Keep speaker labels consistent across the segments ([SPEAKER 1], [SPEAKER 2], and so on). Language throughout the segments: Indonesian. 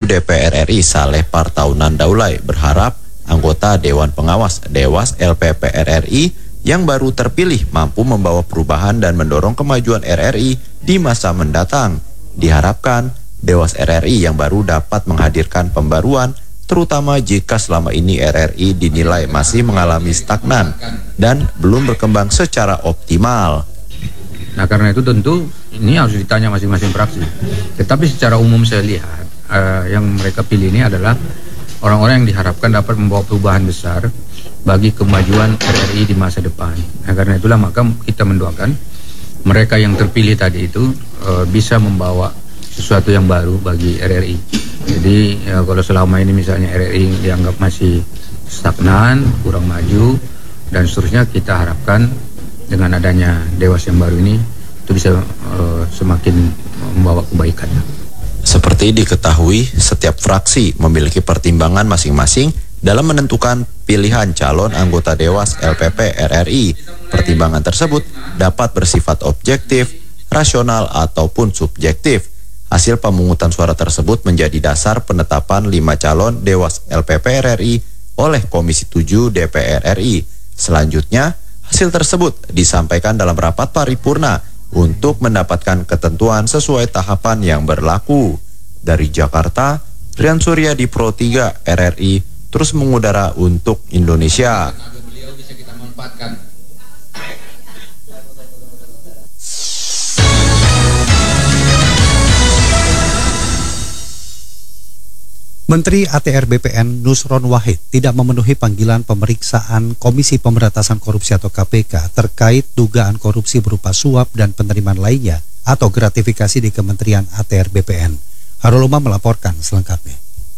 [SPEAKER 1] DPR RI Saleh Partaunan Daulay berharap anggota Dewan Pengawas Dewas LPPR RI yang baru terpilih mampu membawa perubahan dan mendorong kemajuan RRI di masa mendatang. Diharapkan Dewas RRI yang baru dapat menghadirkan pembaruan, terutama jika selama ini RRI dinilai masih mengalami stagnan dan belum berkembang secara optimal.
[SPEAKER 2] Nah, karena itu tentu ini harus ditanya masing-masing fraksi. Tetapi secara umum saya lihat yang mereka pilih ini adalah orang-orang yang diharapkan dapat membawa perubahan besar bagi kemajuan RRI di masa depan. Nah, karena itulah maka kita mendoakan mereka yang terpilih tadi itu bisa membawa sesuatu yang baru bagi RRI. Jadi kalau selama ini misalnya RRI dianggap masih stagnan, kurang maju dan seterusnya, kita harapkan dengan adanya Dewas yang baru ini itu bisa semakin membawa kebaikan.
[SPEAKER 1] Seperti diketahui, setiap fraksi memiliki pertimbangan masing-masing dalam menentukan pilihan calon anggota Dewas LPP RRI. Pertimbangan tersebut dapat bersifat objektif, rasional, ataupun subjektif. Hasil pemungutan suara tersebut menjadi dasar penetapan 5 calon Dewas LPP RRI oleh Komisi 7 DPR RI. Selanjutnya, hasil tersebut disampaikan dalam rapat paripurna untuk mendapatkan ketentuan sesuai tahapan yang berlaku. Dari Jakarta, Rian Suryadi Pro 3 RRI terus mengudara untuk Indonesia.
[SPEAKER 3] Menteri ATR BPN Nusron Wahid tidak memenuhi panggilan pemeriksaan Komisi Pemberantasan Korupsi atau KPK terkait dugaan korupsi berupa suap dan penerimaan lainnya atau gratifikasi di Kementerian ATR BPN. Harul Umam melaporkan selengkapnya.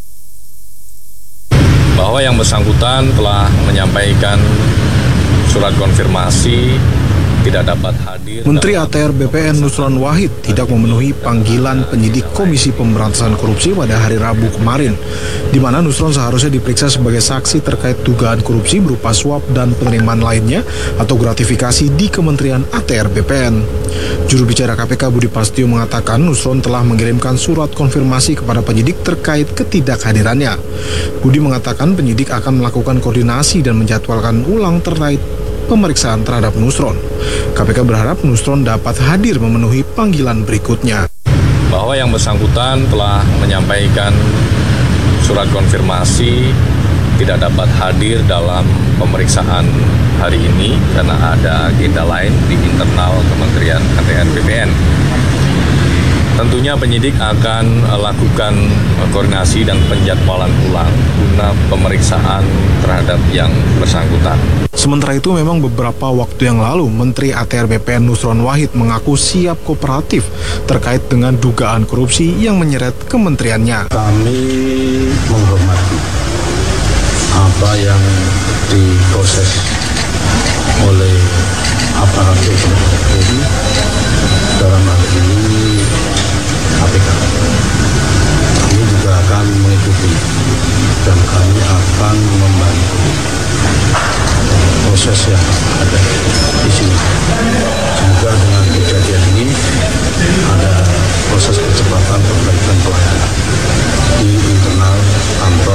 [SPEAKER 4] Bahwa yang bersangkutan telah menyampaikan surat konfirmasi tidak dapat hadir.
[SPEAKER 5] Menteri ATR BPN Nusron Wahid tidak memenuhi panggilan penyidik Komisi Pemberantasan Korupsi pada hari Rabu kemarin, di mana Nusron seharusnya diperiksa sebagai saksi terkait dugaan korupsi berupa suap dan penerimaan lainnya atau gratifikasi di Kementerian ATR BPN. Juru bicara KPK Budi Pastio mengatakan Nusron telah mengirimkan surat konfirmasi kepada penyidik terkait ketidakhadirannya. Budi mengatakan penyidik akan melakukan koordinasi dan menjadwalkan ulang terkait pemeriksaan terhadap Nusron. KPK berharap Nusron dapat hadir memenuhi panggilan berikutnya.
[SPEAKER 4] Bahwa yang bersangkutan telah menyampaikan surat konfirmasi tidak dapat hadir dalam pemeriksaan hari ini karena ada agenda lain di internal Kementerian ATR BPN. Tentunya penyidik akan lakukan koordinasi dan penjadwalan ulang guna pemeriksaan terhadap yang bersangkutan.
[SPEAKER 5] Sementara itu memang beberapa waktu yang lalu Menteri ATR BPN Nusron Wahid mengaku siap kooperatif terkait dengan dugaan korupsi yang menyeret kementeriannya.
[SPEAKER 6] Kami menghormati apa yang diproses oleh aparatur penegak hukum dalam hal ini KPK. Kami juga akan mengikuti dan kami akan membantu proses yang ada di sini. Semoga dengan kejadian ini ada proses percepatan perbaikan pelayanan di internal kantor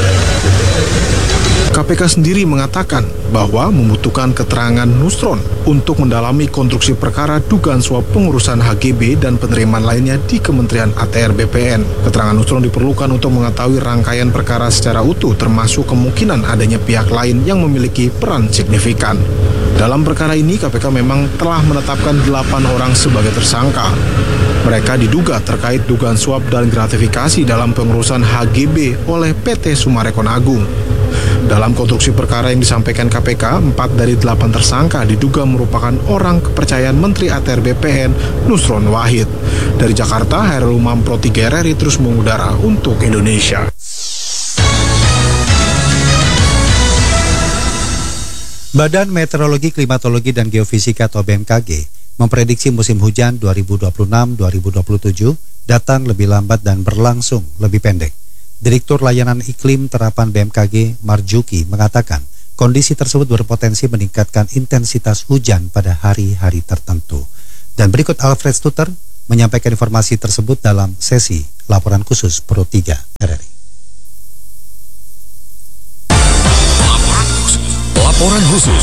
[SPEAKER 5] KPK sendiri mengatakan bahwa membutuhkan keterangan Nusron untuk mendalami konstruksi perkara dugaan suap pengurusan HGB dan penerimaan lainnya di Kementerian ATR BPN. Keterangan Nusron diperlukan untuk mengetahui rangkaian perkara secara utuh, termasuk kemungkinan adanya pihak lain yang memiliki peran signifikan. Dalam perkara ini, KPK memang telah menetapkan 8 orang sebagai tersangka. Mereka diduga terkait dugaan suap dan gratifikasi dalam pengurusan HGB oleh PT Summarecon Agung. Dalam konstruksi perkara yang disampaikan KPK, 4 dari 8 tersangka diduga merupakan orang kepercayaan Menteri ATR BPN Nusron Wahid. Dari Jakarta, Harul Umam Pro 3 RRI terus mengudara untuk Indonesia.
[SPEAKER 3] Badan Meteorologi, Klimatologi, dan Geofisika atau BMKG memprediksi musim hujan 2026-2027 datang lebih lambat dan berlangsung lebih pendek. Direktur Layanan Iklim Terapan BMKG Marjuki mengatakan kondisi tersebut berpotensi meningkatkan intensitas hujan pada hari-hari tertentu. Dan berikut Alfred Stuter menyampaikan informasi tersebut dalam sesi Laporan khusus Pro 3 RRI.
[SPEAKER 7] Laporan khusus.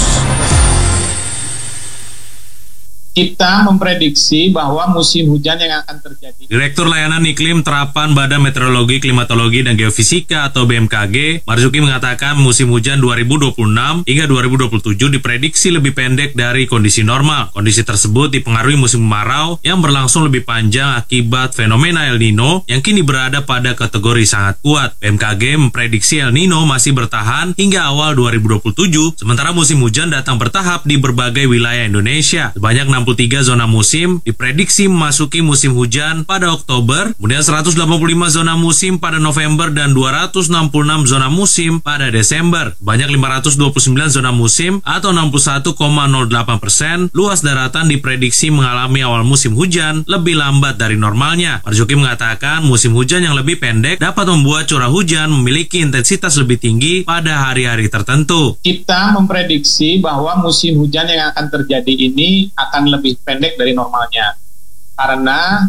[SPEAKER 8] Kita memprediksi bahwa musim hujan yang akan terjadi.
[SPEAKER 9] Direktur Layanan Iklim Terapan Badan Meteorologi, Klimatologi, dan Geofisika atau BMKG, Marzuki mengatakan musim hujan 2026 hingga 2027 diprediksi lebih pendek dari kondisi normal. Kondisi tersebut dipengaruhi musim kemarau yang berlangsung lebih panjang akibat fenomena El Nino yang kini berada pada kategori sangat kuat. BMKG memprediksi El Nino masih bertahan hingga awal 2027, sementara musim hujan datang bertahap di berbagai wilayah Indonesia. Sebanyak 63 zona musim diprediksi memasuki musim hujan pada Oktober, kemudian 185 zona musim pada November dan 266 zona musim pada Desember. Banyak 529 zona musim atau 61,08% luas daratan diprediksi mengalami awal musim hujan lebih lambat dari normalnya. Marzuki mengatakan musim hujan yang lebih pendek dapat membuat curah hujan memiliki intensitas lebih tinggi pada hari-hari tertentu.
[SPEAKER 8] Kita memprediksi bahwa musim hujan yang akan terjadi ini akan lebih pendek dari normalnya karena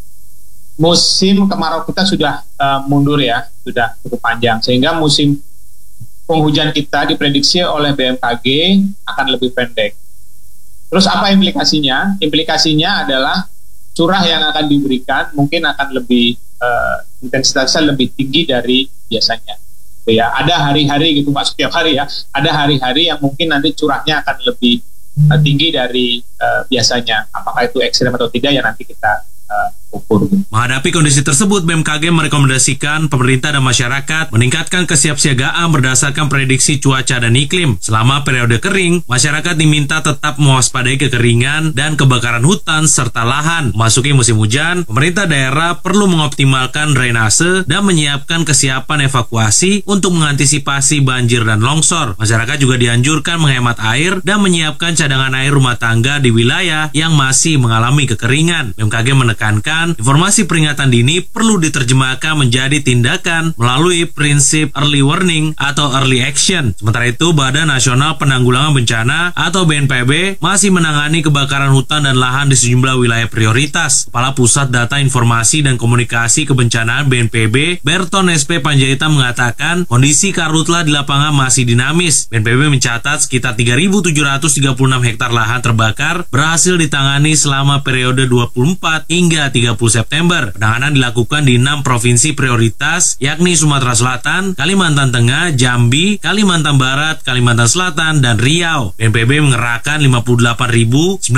[SPEAKER 8] musim kemarau kita sudah mundur ya, sudah cukup panjang, sehingga musim penghujan kita diprediksi oleh BMKG akan lebih pendek. Terus apa implikasinya? Implikasinya adalah curah yang akan diberikan mungkin akan lebih intensitasnya lebih tinggi dari biasanya. Ya, ada hari-hari gitu, nggak setiap hari ya, ada hari-hari yang mungkin nanti curahnya akan lebih tinggi dari biasanya. Apakah itu ekstrem atau tidak ya nanti kita ukur.
[SPEAKER 9] Menghadapi kondisi tersebut, BMKG merekomendasikan pemerintah dan masyarakat meningkatkan kesiapsiagaan berdasarkan prediksi cuaca dan iklim. Selama periode kering, masyarakat diminta tetap mewaspadai kekeringan dan kebakaran hutan serta lahan. Memasuki musim hujan, pemerintah daerah perlu mengoptimalkan drainase dan menyiapkan kesiapan evakuasi untuk mengantisipasi banjir dan longsor. Masyarakat juga dianjurkan menghemat air dan menyiapkan cadangan air rumah tangga di wilayah yang masih mengalami kekeringan. BMKG menekankan informasi peringatan dini perlu diterjemahkan menjadi tindakan melalui prinsip early warning atau early action. Sementara itu, Badan Nasional Penanggulangan Bencana atau BNPB masih menangani kebakaran hutan dan lahan di sejumlah wilayah prioritas. Kepala Pusat Data Informasi dan Komunikasi Kebencanaan BNPB, Berton SP Panjaitan mengatakan kondisi karhutla di lapangan masih dinamis. BNPB mencatat sekitar 3.736 hektar lahan terbakar berhasil ditangani selama periode 24 hingga 30 September. Penanganan dilakukan di 6 provinsi prioritas, yakni Sumatera Selatan, Kalimantan Tengah, Jambi, Kalimantan Barat, Kalimantan Selatan, dan Riau. BNPB mengerahkan 58.918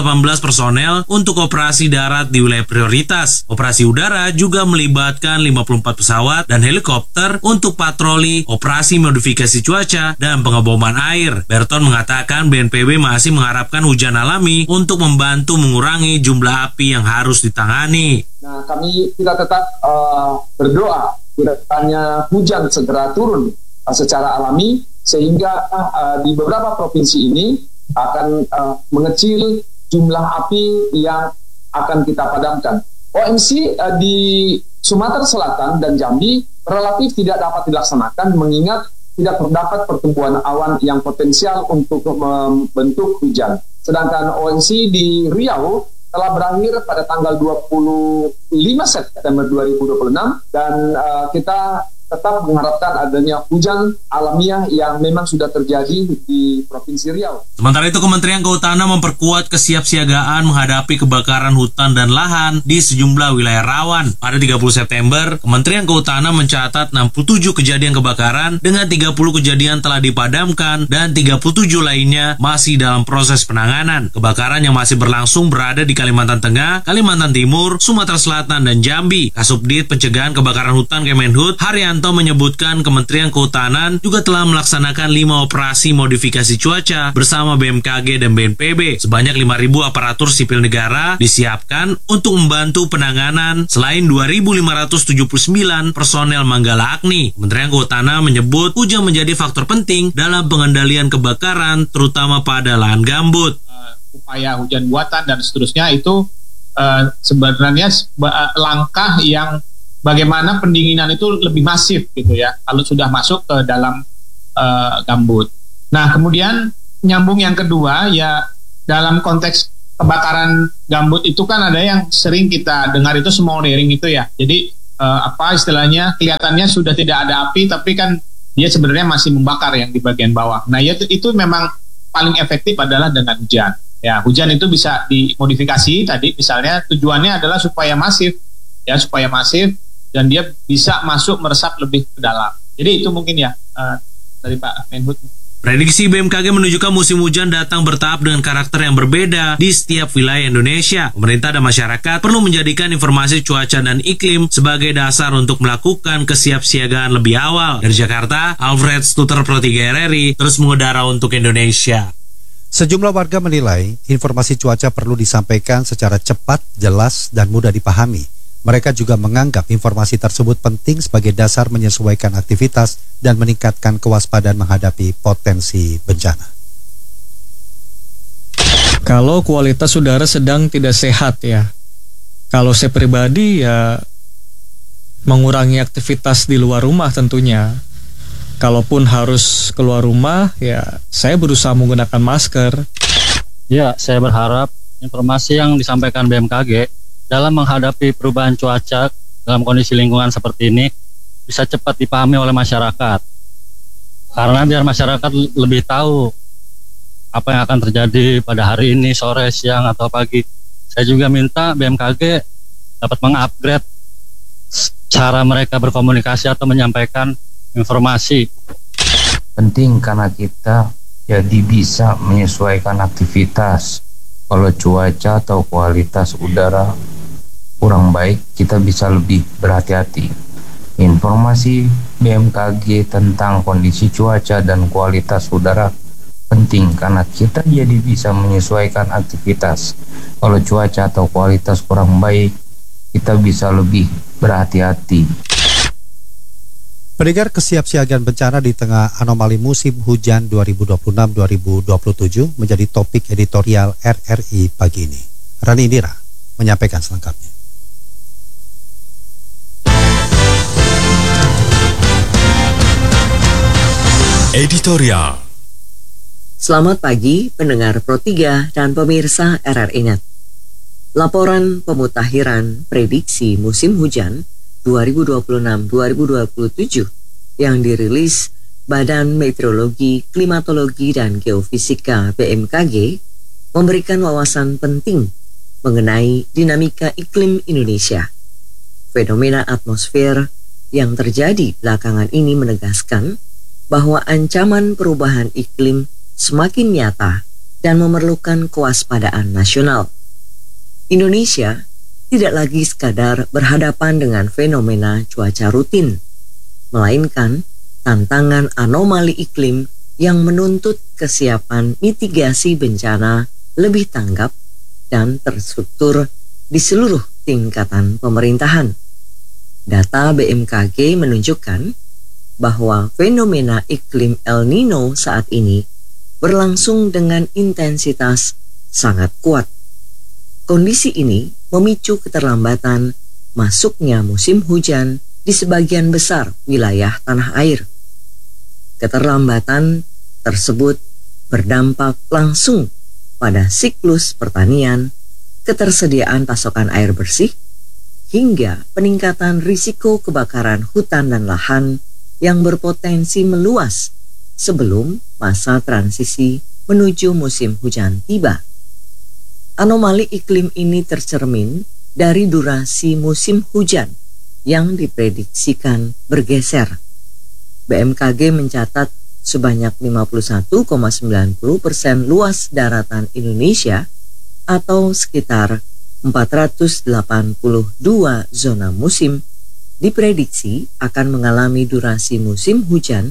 [SPEAKER 9] personel untuk operasi darat di wilayah prioritas. Operasi udara juga melibatkan 54 pesawat dan helikopter untuk patroli, operasi modifikasi cuaca, dan pengeboman air. Berton mengatakan BNPB masih mengharapkan hujan alami untuk membantu mengurangi jumlah api yang harus ditangani.
[SPEAKER 10] Nah, kita tetap berdoa kiranya hujan segera turun secara alami sehingga di beberapa provinsi ini akan mengecil jumlah api yang akan kita padamkan. OMC di Sumatera Selatan dan Jambi relatif tidak dapat dilaksanakan mengingat tidak terdapat pertumbuhan awan yang potensial untuk membentuk hujan. Sedangkan OMC di Riau telah berakhir pada tanggal 25 September 2026 dan kita tetap mengharapkan adanya hujan alamiah yang memang sudah terjadi di Provinsi Riau.
[SPEAKER 9] Sementara itu, Kementerian Kehutanan memperkuat kesiapsiagaan menghadapi kebakaran hutan dan lahan di sejumlah wilayah rawan. Pada 30 September, Kementerian Kehutanan mencatat 67 kejadian kebakaran dengan 30 kejadian telah dipadamkan dan 37 lainnya masih dalam proses penanganan. Kebakaran yang masih berlangsung berada di Kalimantan Tengah, Kalimantan Timur, Sumatera Selatan, dan Jambi. Kasubdit Pencegahan Kebakaran Hutan Kemenhut, Haryanto menyebutkan Kementerian Kehutanan juga telah melaksanakan 5 operasi modifikasi cuaca bersama BMKG dan BNPB. Sebanyak 5.000 aparatur sipil negara disiapkan untuk membantu penanganan selain 2.579 personel Manggala Agni. Kementerian Kehutanan menyebut hujan menjadi faktor penting dalam pengendalian kebakaran terutama pada lahan gambut.
[SPEAKER 8] Upaya hujan buatan dan seterusnya itu sebenarnya langkah yang bagaimana pendinginan itu lebih masif gitu ya kalau sudah masuk ke dalam gambut. Nah, kemudian nyambung yang kedua ya, dalam konteks kebakaran gambut itu kan ada yang sering kita dengar itu smoldering itu ya. Jadi apa istilahnya, kelihatannya sudah tidak ada api, tapi kan dia sebenarnya masih membakar yang di bagian bawah. Nah, itu memang paling efektif adalah dengan hujan. Ya, hujan itu bisa dimodifikasi tadi, misalnya tujuannya adalah supaya masif dan dia bisa masuk meresap lebih ke dalam. Jadi itu mungkin ya dari Pak Menhub.
[SPEAKER 9] Prediksi BMKG menunjukkan musim hujan datang bertahap dengan karakter yang berbeda di setiap wilayah Indonesia. Pemerintah dan masyarakat perlu menjadikan informasi cuaca dan iklim sebagai dasar untuk melakukan kesiapsiagaan lebih awal. Dari Jakarta, Alfred Stuter, Pro 3 RRI, terus mengudara untuk Indonesia.
[SPEAKER 3] Sejumlah warga menilai informasi cuaca perlu disampaikan secara cepat, jelas, dan mudah dipahami. Mereka juga menganggap informasi tersebut penting sebagai dasar menyesuaikan aktivitas dan meningkatkan kewaspadaan menghadapi potensi bencana.
[SPEAKER 7] Kalau kualitas udara sedang tidak sehat ya, kalau saya pribadi ya mengurangi aktivitas di luar rumah tentunya. Kalaupun harus keluar rumah ya saya berusaha menggunakan masker.
[SPEAKER 11] Ya, saya berharap informasi yang disampaikan BMKG dalam menghadapi perubahan cuaca dalam kondisi lingkungan seperti ini bisa cepat dipahami oleh masyarakat. Karena biar masyarakat lebih tahu apa yang akan terjadi pada hari ini, sore, siang, atau pagi. Saya juga minta BMKG dapat mengupgrade cara mereka berkomunikasi atau menyampaikan informasi.
[SPEAKER 12] Penting karena kita jadi bisa menyesuaikan aktivitas. Kalau cuaca atau kualitas udara kurang baik, kita bisa lebih berhati-hati. Informasi BMKG tentang kondisi cuaca dan kualitas udara penting karena kita jadi bisa menyesuaikan aktivitas. Kalau cuaca atau kualitas kurang baik, kita bisa lebih berhati-hati.
[SPEAKER 3] Pendengar, kesiapsiagaan bencana di tengah anomali musim hujan 2026-2027 menjadi topik editorial RRI pagi ini. Rani Indira menyampaikan selengkapnya.
[SPEAKER 13] Editorial.
[SPEAKER 14] Selamat pagi pendengar Pro 3 dan pemirsa RRI Net. Laporan pemutakhiran prediksi musim hujan 2026-2027 yang dirilis Badan Meteorologi, Klimatologi, dan Geofisika BMKG memberikan wawasan penting mengenai dinamika iklim Indonesia. Fenomena atmosfer yang terjadi belakangan ini menegaskan bahwa ancaman perubahan iklim semakin nyata dan memerlukan kewaspadaan nasional. Indonesia tidak lagi sekadar berhadapan dengan fenomena cuaca rutin, melainkan tantangan anomali iklim yang menuntut kesiapan mitigasi bencana lebih tanggap dan terstruktur di seluruh tingkatan pemerintahan. Data BMKG menunjukkan bahwa fenomena iklim El Nino saat ini berlangsung dengan intensitas sangat kuat. Kondisi ini memicu keterlambatan masuknya musim hujan di sebagian besar wilayah tanah air. Keterlambatan tersebut berdampak langsung pada siklus pertanian, ketersediaan pasokan air bersih, hingga peningkatan risiko kebakaran hutan dan lahan yang berpotensi meluas sebelum masa transisi menuju musim hujan tiba. Anomali iklim ini tercermin dari durasi musim hujan yang diprediksikan bergeser. BMKG mencatat sebanyak 51,90% luas daratan Indonesia atau sekitar 482 zona musim diprediksi akan mengalami durasi musim hujan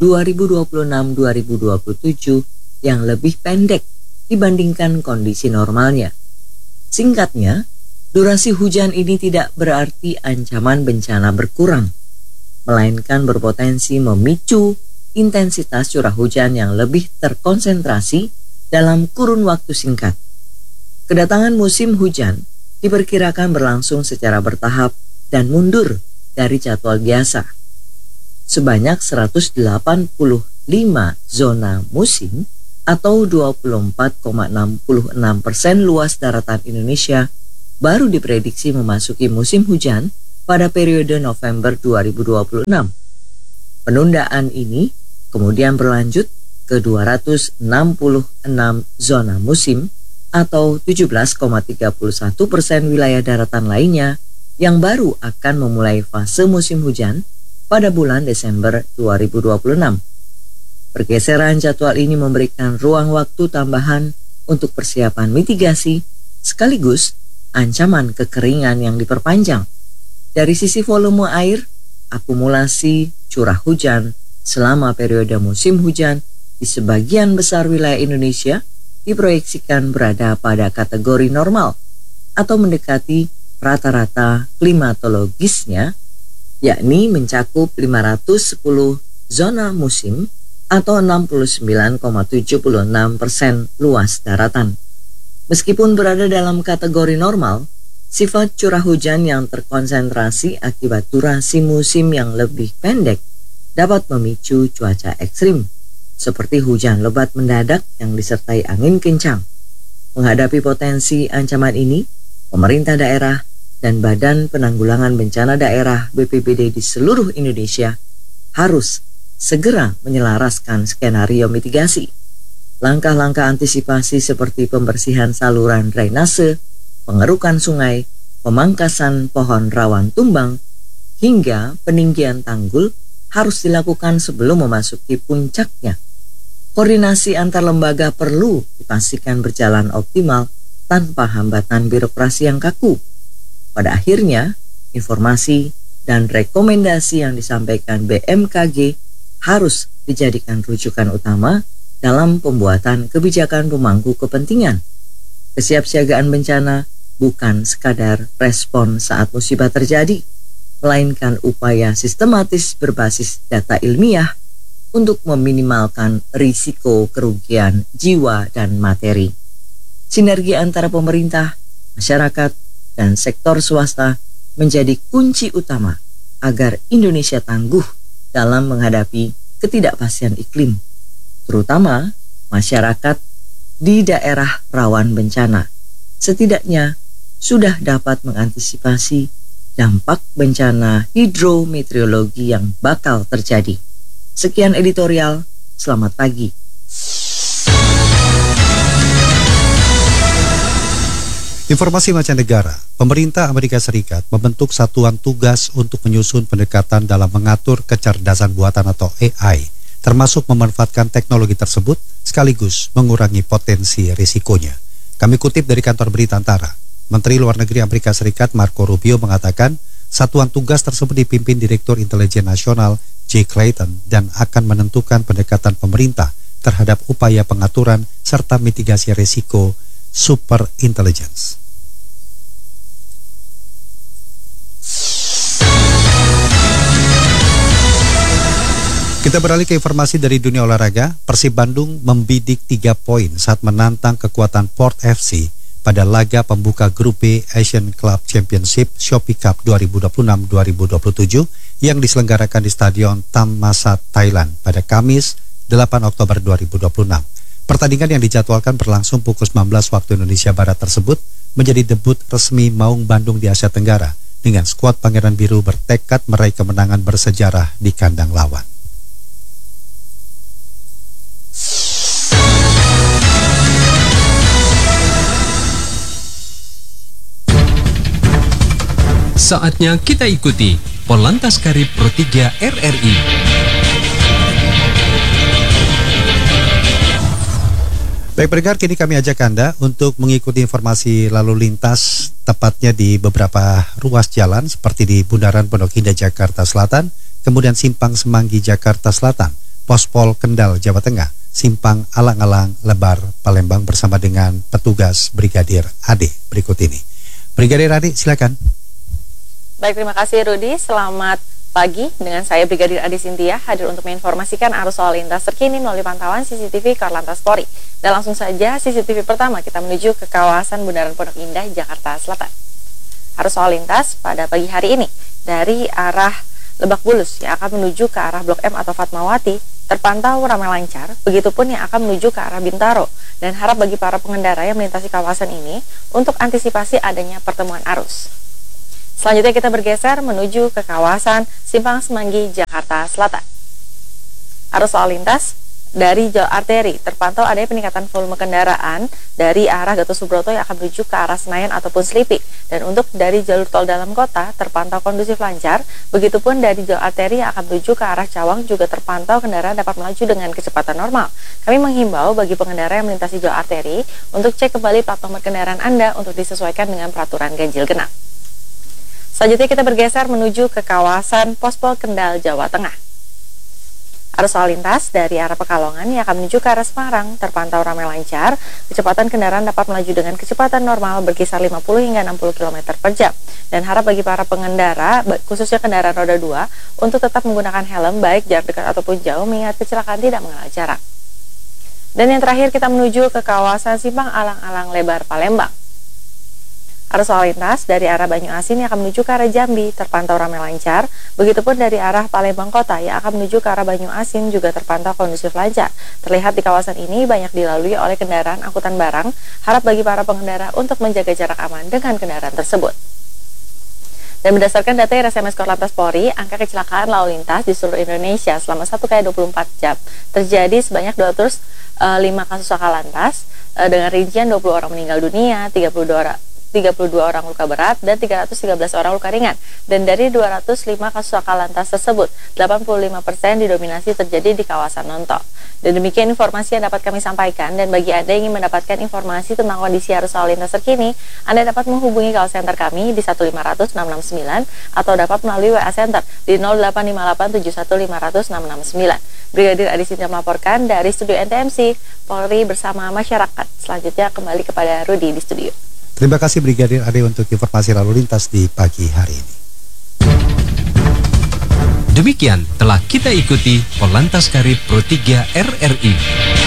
[SPEAKER 14] 2026-2027 yang lebih pendek dibandingkan kondisi normalnya. Singkatnya, durasi hujan ini tidak berarti ancaman bencana berkurang, melainkan berpotensi memicu intensitas curah hujan yang lebih terkonsentrasi dalam kurun waktu singkat. Kedatangan musim hujan diperkirakan berlangsung secara bertahap dan mundur dari jadwal biasa. Sebanyak 185 zona musim atau 24,66% luas daratan Indonesia baru diprediksi memasuki musim hujan pada periode November 2026. Penundaan ini kemudian berlanjut ke 266 zona musim atau 17,31% wilayah daratan lainnya yang baru akan memulai fase musim hujan pada bulan Desember 2026. Pergeseran jadwal ini memberikan ruang waktu tambahan untuk persiapan mitigasi sekaligus ancaman kekeringan yang diperpanjang. Dari sisi volume air, akumulasi curah hujan selama periode musim hujan di sebagian besar wilayah Indonesia diproyeksikan berada pada kategori normal atau mendekati rata-rata klimatologisnya, yakni mencakup 510 zona musim atau 69,76% luas daratan. Meskipun berada dalam kategori normal, sifat curah hujan yang terkonsentrasi akibat durasi musim yang lebih pendek dapat memicu cuaca ekstrim, seperti hujan lebat mendadak yang disertai angin kencang. Menghadapi potensi ancaman ini, pemerintah daerah dan Badan Penanggulangan Bencana Daerah BPBD di seluruh Indonesia harus segera menyelaraskan skenario mitigasi. Langkah-langkah antisipasi seperti pembersihan saluran drainase, pengerukan sungai, pemangkasan pohon rawan tumbang, hingga peninggian tanggul harus dilakukan sebelum memasuki puncaknya. Koordinasi antar lembaga perlu dipastikan berjalan optimal tanpa hambatan birokrasi yang kaku. Pada akhirnya, informasi dan rekomendasi yang disampaikan BMKG harus dijadikan rujukan utama dalam pembuatan kebijakan pemangku kepentingan. Kesiapsiagaan bencana bukan sekadar respon saat musibah terjadi, melainkan upaya sistematis berbasis data ilmiah untuk meminimalkan risiko kerugian jiwa dan materi. Sinergi antara pemerintah, masyarakat, dan sektor swasta menjadi kunci utama agar Indonesia tangguh dalam menghadapi ketidakpastian iklim, terutama masyarakat di daerah rawan bencana. Setidaknya sudah dapat mengantisipasi dampak bencana hidrometeorologi yang bakal terjadi. Sekian editorial, selamat pagi.
[SPEAKER 3] Informasi mancanegara, pemerintah Amerika Serikat membentuk satuan tugas untuk menyusun pendekatan dalam mengatur kecerdasan buatan atau AI, termasuk memanfaatkan teknologi tersebut sekaligus mengurangi potensi risikonya. Kami kutip dari kantor berita Antara, Menteri Luar Negeri Amerika Serikat Marco Rubio mengatakan satuan tugas tersebut dipimpin Direktur Intelijen Nasional Jake Clayton dan akan menentukan pendekatan pemerintah terhadap upaya pengaturan serta mitigasi risiko super intelligence. Kita beralih ke informasi dari dunia olahraga. Persib Bandung membidik 3 poin saat menantang kekuatan Port FC pada laga pembuka grup B Asian Club Championship Shopee Cup 2026-2027 yang diselenggarakan di Stadion Thammasat, Thailand pada Kamis 8 Oktober 2026. Pertandingan yang dijadwalkan berlangsung pukul 19 waktu Indonesia Barat tersebut menjadi debut resmi Maung Bandung di Asia Tenggara dengan skuad Pangeran Biru bertekad meraih kemenangan bersejarah di kandang lawan.
[SPEAKER 13] Saatnya kita ikuti Polantas Karib Pro 3 RRI.
[SPEAKER 3] Baik pendengar, kini kami ajak Anda untuk mengikuti informasi lalu lintas tepatnya di beberapa ruas jalan seperti di Bundaran Pondok Indah Jakarta Selatan, kemudian Simpang Semanggi Jakarta Selatan, Pospol Kendal Jawa Tengah, Simpang Alang-Alang Lebar Palembang bersama dengan petugas Brigadir Ade berikut ini. Brigadir Ade, silakan.
[SPEAKER 15] Baik, terima kasih Rudi. Selamat pagi, dengan saya Brigadir Ade Sintia hadir untuk menginformasikan arus lalu lintas terkini melalui pantauan CCTV Korlantas Polri. Dan langsung saja CCTV pertama kita menuju ke kawasan Bundaran Pondok Indah Jakarta Selatan. Arus lalu lintas pada pagi hari ini dari arah Lebak Bulus yang akan menuju ke arah Blok M atau Fatmawati terpantau ramai lancar, begitupun yang akan menuju ke arah Bintaro, dan harap bagi para pengendara yang melintasi kawasan ini untuk antisipasi adanya pertemuan arus. Selanjutnya kita bergeser menuju ke kawasan Simpang Semanggi, Jakarta Selatan. Arus lalu lintas dari jalur arteri terpantau adanya peningkatan volume kendaraan dari arah Gatot Subroto yang akan menuju ke arah Senayan ataupun Selipi. Dan untuk dari jalur tol dalam kota terpantau kondusif lancar, begitupun dari jalur arteri yang akan menuju ke arah Cawang juga terpantau kendaraan dapat melaju dengan kecepatan normal. Kami menghimbau bagi pengendara yang melintasi jalur arteri untuk cek kembali plat nomor kendaraan Anda untuk disesuaikan dengan peraturan ganjil genap. Selanjutnya kita bergeser menuju ke kawasan Pospol Kendal, Jawa Tengah. Arus lalu lintas dari arah Pekalongan yang akan menuju ke arah Semarang terpantau ramai lancar. Kecepatan kendaraan dapat melaju dengan kecepatan normal berkisar 50 hingga 60 km per jam. Dan harap bagi para pengendara, khususnya kendaraan roda 2, untuk tetap menggunakan helm baik jarak dekat ataupun jauh mengingat kecelakaan tidak mengenal jarak. Dan yang terakhir kita menuju ke kawasan Simpang Alang-Alang Lebar, Palembang. Arus lalu lintas dari arah Banyuasin yang akan menuju ke arah Jambi terpantau ramai lancar. Begitupun dari arah Palembang Kota yang akan menuju ke arah Banyuasin juga terpantau kondusif lancar. Terlihat di kawasan ini banyak dilalui oleh kendaraan angkutan barang. Harap bagi para pengendara untuk menjaga jarak aman dengan kendaraan tersebut. Dan berdasarkan data RSMS Korlantas Polri, angka kecelakaan lalu lintas di seluruh Indonesia selama 1x24 jam terjadi sebanyak 205 kasus laka lantas dengan rincian 20 orang meninggal dunia, 32 orang luka berat, dan 313 orang luka ringan. Dan dari 205 kasus laka lantas tersebut, 85% didominasi terjadi di kawasan non-tol. Dan demikian informasi yang dapat kami sampaikan, dan bagi Anda yang ingin mendapatkan informasi tentang kondisi arus lalu lintas terkini, Anda dapat menghubungi call center kami di 1500669 atau dapat melalui WA Center di 085871500669. Brigadir Adi Sintia melaporkan dari Studio NTMC, Polri bersama masyarakat. Selanjutnya kembali kepada Rudi di studio.
[SPEAKER 3] Terima kasih Brigadir Ade untuk informasi lalu lintas di pagi hari ini.
[SPEAKER 13] Demikian telah kita ikuti Polantas Karib Pro 3 RRI.